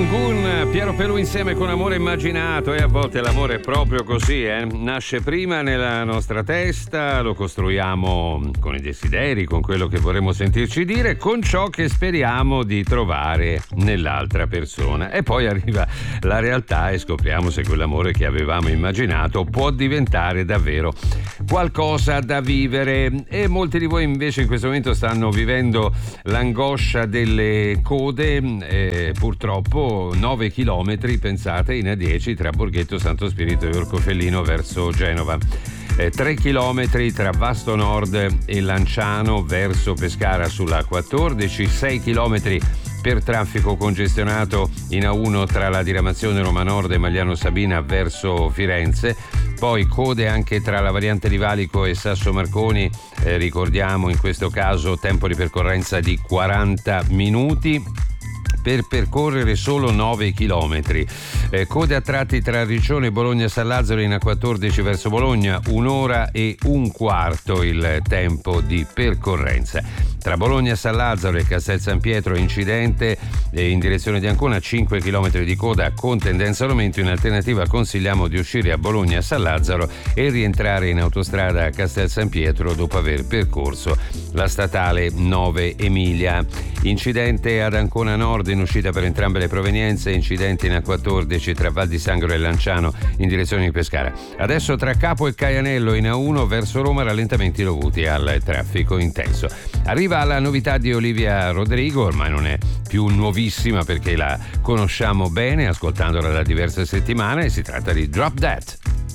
Angun, Piero Pelù insieme con Amore Immaginato, e a volte l'amore è proprio così, nasce prima nella nostra testa, lo costruiamo con i desideri, con quello che vorremmo sentirci dire, con ciò che speriamo di trovare nell'altra persona, e poi arriva la realtà e scopriamo se quell'amore che avevamo immaginato può diventare davvero qualcosa da vivere. E molti di voi invece in questo momento stanno vivendo l'angoscia delle code, purtroppo 9 chilometri, pensate, in A10 tra Borghetto Santo Spirito e Orcofellino verso Genova. 3 chilometri tra Vasto Nord e Lanciano verso Pescara sulla 14, 6 chilometri per traffico congestionato in A1 tra la diramazione Roma Nord e Magliano Sabina verso Firenze, poi code anche tra la variante di Valico e Sasso Marconi, ricordiamo in questo caso tempo di percorrenza di 40 minuti per percorrere solo 9 chilometri. Code a tratti tra Riccione e Bologna San Lazzaro in A14 verso Bologna, 1 ora e un quarto il tempo di percorrenza. Tra Bologna San Lazzaro e Castel San Pietro incidente in direzione di Ancona, 5 km di coda con tendenza all'aumento. In alternativa consigliamo di uscire a Bologna San Lazzaro e rientrare in autostrada a Castel San Pietro dopo aver percorso la statale 9 Emilia. Incidente ad Ancona Nord in uscita per entrambe le provenienze, incidente in A14 tra Val di Sangro e Lanciano in direzione di Pescara. Adesso tra Capo e Caianello in A1 verso Roma, rallentamenti dovuti al traffico intenso. Arriva la novità di Olivia Rodrigo, ormai non è più nuovissima perché la conosciamo bene ascoltandola da diverse settimane, e si tratta di Drop That.